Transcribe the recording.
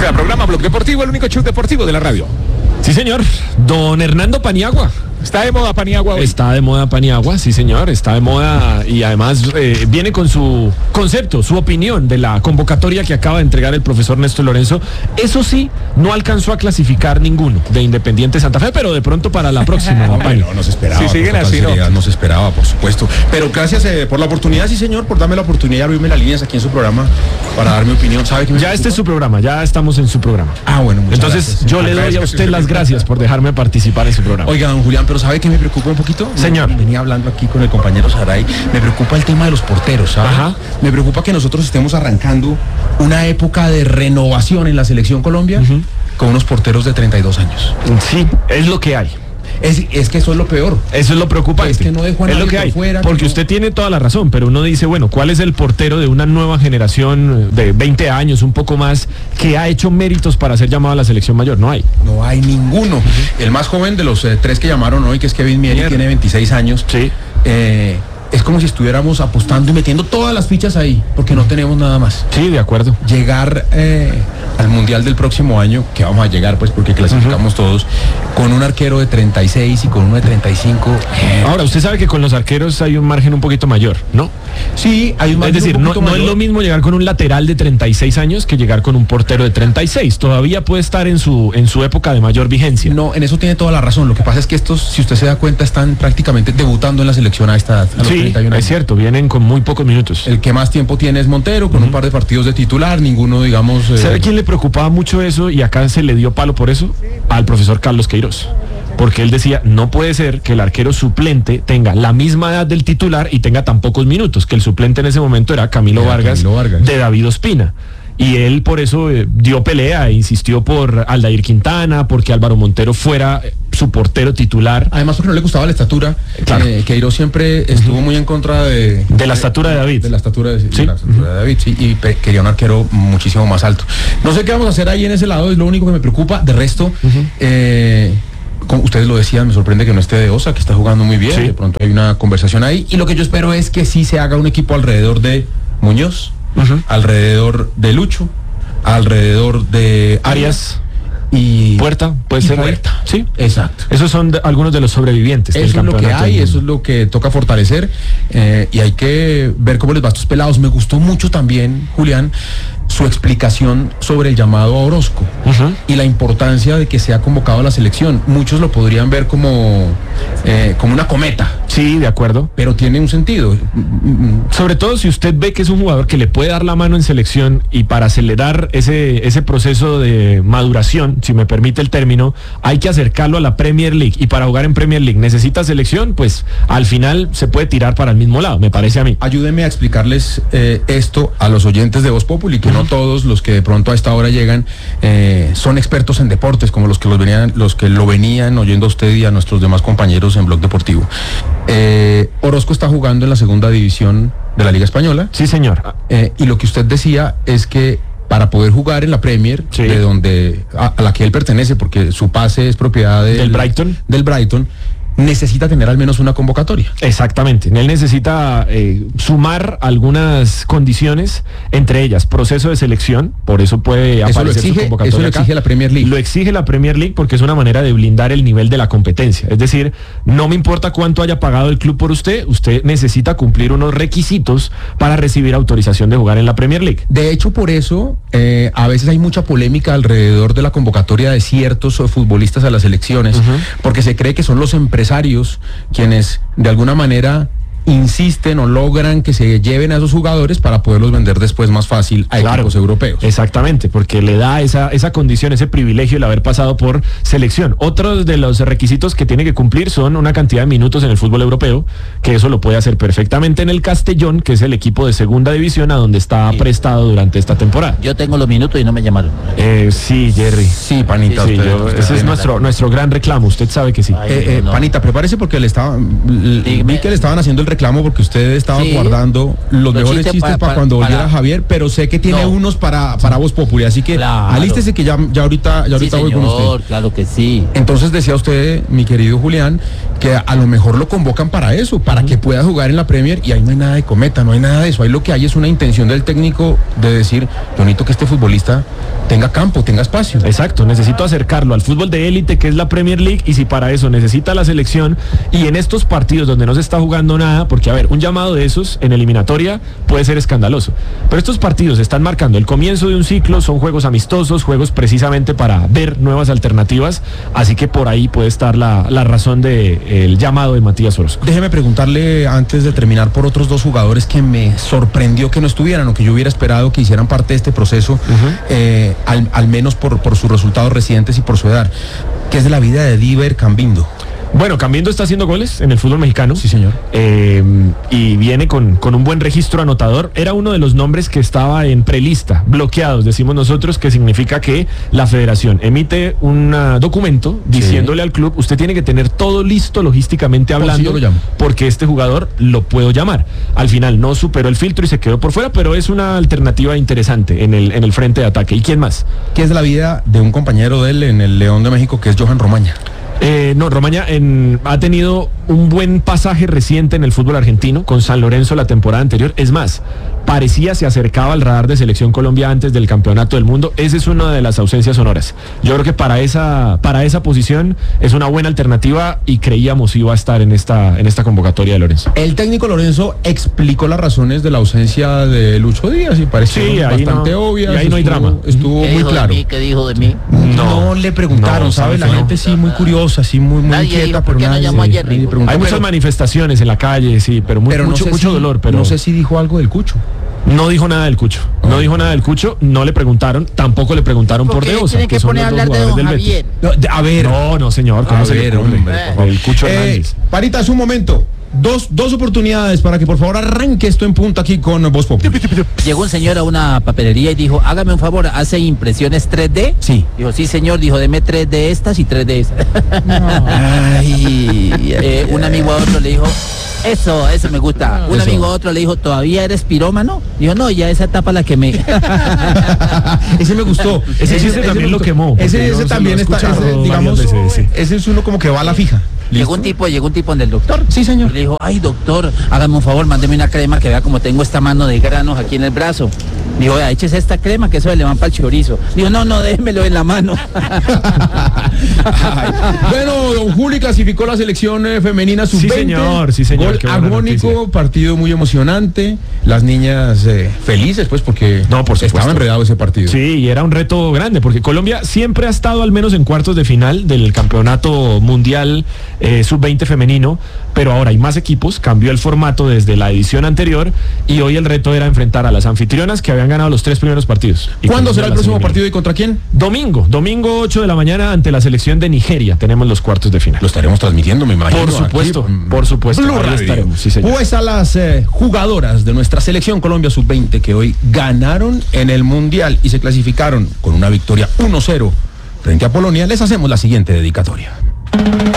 sea, programa Blog Deportivo, el único show deportivo de la radio. Sí, señor. Don Hernando Paniagua. ¿Está de moda Paniagua hoy? Está de moda Paniagua, sí, señor. Está de moda y además viene con su concepto, su opinión de la convocatoria que acaba de entregar el profesor Néstor Lorenzo. Eso sí, no alcanzó a clasificar ninguno de Independiente Santa Fe, pero de pronto para la próxima. No se esperaba. Si siguen así, no se esperaba, por supuesto. Pero gracias por la oportunidad, sí, señor, por darme la oportunidad de abrirme las líneas aquí en su programa para dar mi opinión. ¿Sabe que ya este es su programa, ya estamos en su programa. Ah, bueno, muchas Entonces, gracias. yo le doy a usted las gracias por dejarme participar en su programa. Oiga, don Julián, pero ¿sabe que me preocupa un poquito? Señor. Venía hablando aquí con el compañero Saray. Me preocupa el tema de los porteros, ¿sabe? Ajá. Me preocupa que nosotros estemos arrancando una época de renovación en la selección Colombia con unos porteros de 32 años. Sí, es lo que hay. Es que eso es lo peor. Eso es lo preocupante. Es que no dejo a es nadie lo que por hay. fuera, Porque que no... usted tiene toda la razón, pero uno dice, bueno, ¿cuál es el portero de una nueva generación de 20 años, un poco más, que ha hecho méritos para ser llamado a la selección mayor? No hay. No hay ninguno. El más joven de los tres que llamaron hoy, que es Kevin Mieri, tiene 26 años. Sí. Es como si estuviéramos apostando y metiendo todas las fichas ahí, porque no tenemos nada más. Sí, de acuerdo. Llegar al Mundial del próximo año, que vamos a llegar pues porque clasificamos todos, con un arquero de 36 y con uno de 35. Ahora, usted sabe que con los arqueros hay un margen un poquito mayor, ¿no? Sí, hay un margen. Es decir, no es lo mismo llegar con un lateral de 36 años que llegar con un portero de 36. Todavía puede estar en su época de mayor vigencia. No, en eso tiene toda la razón. Lo que pasa es que estos, si usted se da cuenta, están prácticamente debutando en la selección a esta edad. A los sí, 31 años. Es cierto, vienen con muy pocos minutos. El que más tiempo tiene es Montero, con un par de partidos de titular, ninguno, digamos... ¿Sabe quién le preocupaba mucho eso y acá se le dio palo por eso? Al profesor Carlos Queiroz. Porque él decía, no puede ser que el arquero suplente tenga la misma edad del titular y tenga tan pocos minutos, que el suplente en ese momento era Camilo Vargas de David Ospina. Y él por eso dio pelea e insistió por Aldair Quintana, porque Álvaro Montero fuera su portero titular. Además porque no le gustaba la estatura. Claro. Queiroz siempre estuvo muy en contra de la estatura de David. De la estatura de, ¿sí? La estatura de David, sí, y quería un arquero muchísimo más alto. No sé qué vamos a hacer ahí en ese lado, es lo único que me preocupa. De resto, como ustedes lo decían, me sorprende que no esté de Osa, que está jugando muy bien. Sí. De pronto hay una conversación ahí. Y lo que yo espero es que sí se haga un equipo alrededor de Muñoz, alrededor de Lucho, alrededor de Arias y Puerta, puede ser Puerta. Sí, exacto. Esos son algunos de los sobrevivientes. Eso es lo que hay, eso es lo que toca fortalecer y hay que ver cómo les va a estos pelados. Me gustó mucho también, Julián, su explicación sobre el llamado a Orozco y la importancia de que sea convocado a la selección. Muchos lo podrían ver como una cometa. Sí, de acuerdo. Pero tiene un sentido. Sobre todo si usted ve que es un jugador que le puede dar la mano en selección y para acelerar ese proceso de maduración, si me permite el término, hay que acercarlo a la Premier League. Y para jugar en Premier League necesita selección, pues al final se puede tirar para el mismo lado, me parece a mí. Ayúdeme a explicarles esto a los oyentes de Voz Populi, que no todos los que de pronto a esta hora llegan son expertos en deportes, como los que lo venían oyendo a usted y a nuestros demás compañeros en Blog Deportivo. Orozco está jugando en la segunda división de la Liga Española. Sí, señor. Y lo que usted decía es que para poder jugar en la Premier, sí, de donde a la que él pertenece, porque su pase es propiedad del Brighton, necesita tener al menos una convocatoria. Exactamente, él necesita sumar algunas condiciones, entre ellas proceso de selección, por eso puede aparecer su convocatoria. Eso lo exige la Premier League. Lo exige la Premier League porque es una manera de blindar el nivel de la competencia. Es decir, no me importa cuánto haya pagado el club por usted necesita cumplir unos requisitos para recibir autorización de jugar en la Premier League. De hecho, por eso a veces hay mucha polémica alrededor de la convocatoria de ciertos futbolistas a las selecciones, porque se cree que son los empresarios quienes de alguna manera insisten o logran que se lleven a esos jugadores para poderlos vender después más fácil a equipos europeos. Exactamente, porque le da esa condición, ese privilegio el haber pasado por selección. Otros de los requisitos que tiene que cumplir son una cantidad de minutos en el fútbol europeo, que eso lo puede hacer perfectamente en el Castellón, que es el equipo de segunda división a donde está prestado durante esta temporada. Yo tengo los minutos y no me llamaron. Sí, Jerry. Sí, Panita. Sí, ese es nuestro gran reclamo, usted sabe que sí. No. Panita, prepárese porque vi que le estaban haciendo el reclamo porque usted estaba guardando los mejores chistes para cuando volviera Javier, pero sé que tiene unos para Voz Populi, así que alístese que ya ahorita voy con usted. Claro que sí. Entonces decía usted, mi querido Julián, que a lo mejor lo convocan para eso, para que pueda jugar en la Premier, y ahí no hay nada de cometa, no hay nada de eso. Ahí lo que hay es una intención del técnico de decir, yo necesito que este futbolista tenga campo, tenga espacio. Exacto, necesito acercarlo al fútbol de élite, que es la Premier League, y si para eso necesita la selección, y en estos partidos donde no se está jugando nada, porque a ver, un llamado de esos en eliminatoria puede ser escandaloso, pero estos partidos están marcando el comienzo de un ciclo, son juegos amistosos, juegos precisamente para ver nuevas alternativas, así que por ahí puede estar la razón del llamado de Matías Orozco. Déjeme preguntarle antes de terminar por otros dos jugadores que me sorprendió que no estuvieran o que yo hubiera esperado que hicieran parte de este proceso, al menos por sus resultados recientes y por su edad. ¿Qué es de la vida de Diver Cambindo? Bueno, Cambindo está haciendo goles en el fútbol mexicano. Sí, señor. Y viene con un buen registro anotador. Era uno de los nombres que estaba en prelista, bloqueados, decimos nosotros, que significa que la federación emite un documento diciéndole al club, usted tiene que tener todo listo logísticamente hablando, si yo lo llamo, porque este jugador lo puedo llamar. Al final no superó el filtro y se quedó por fuera, pero es una alternativa interesante en el frente de ataque. ¿Y quién más? ¿Qué es de la vida de un compañero de él en el León de México, que es Johan Romaña? No, Romaña ha tenido un buen pasaje reciente en el fútbol argentino con San Lorenzo la temporada anterior. Es más, se acercaba al radar de Selección Colombia antes del Campeonato del Mundo. Esa es una de las ausencias sonoras. Yo creo que para esa posición es una buena alternativa y creíamos iba a estar en esta convocatoria de Lorenzo. El técnico Lorenzo explicó las razones de la ausencia de Lucho Díaz y parece bastante obvia. Y ahí no hay drama. Estuvo muy claro. ¿Qué dijo de mí? No le preguntaron, ¿sabe? La gente sí muy curiosa, sí muy Nadie inquieta, dijo, pero ¿por qué no llamó ayer? Hay muchas manifestaciones en la calle, sí, pero mucho dolor. Pero no sé si dijo algo del Cucho. No dijo nada del Cucho. No le preguntaron, tampoco le preguntaron por De Osa, que son los dos jugadores del Betis. A ver. No, señor, ¿cómo se le ocurre? El Cucho Hernández. Parita, es un momento. Dos oportunidades para que por favor arranque esto en punta aquí con Voz Populi. Llegó un señor a una papelería y dijo, hágame un favor, ¿hace impresiones 3D? Sí. Dijo, sí señor, dijo, deme 3 de estas y 3 de estas. Un amigo a otro le dijo, eso me gusta. Un amigo a otro le dijo, ¿todavía eres pirómano? Dijo, no, ya esa etapa la quemé. Ese me gustó. Ese chiste también lo quemó. Ese también está, digamos, ese es uno como que va a la fija. Llegó un tipo donde el doctor. Sí, señor. Le dijo, ay doctor, hágame un favor, mándeme una crema que vea como tengo esta mano de granos aquí en el brazo. Dijo, vea, échese esta crema que eso le van para el chorizo. Dijo, no, déjemelo en la mano. Bueno, don Juli clasificó la selección femenina sub-20. Sí, señor. Gol agónico, partido muy emocionante. Las niñas felices, pues, porque estaba enredado ese partido. Sí, y era un reto grande, porque Colombia siempre ha estado al menos en cuartos de final del campeonato mundial sub-20 femenino, pero ahora hay más equipos, cambió el formato desde la edición anterior, y hoy el reto era enfrentar a las anfitrionas que habían ganado los 3 primeros partidos. ¿Cuándo será el próximo partido y contra quién? Domingo 8 de la mañana ante la selección de Nigeria. Tenemos los cuartos de final. Lo estaremos transmitiendo, me imagino. Por supuesto. Ahí estaremos, sí, señor. Pues a las jugadoras de nuestra selección Colombia sub-20 que hoy ganaron en el Mundial y se clasificaron con una victoria 1-0 frente a Polonia, les hacemos la siguiente dedicatoria.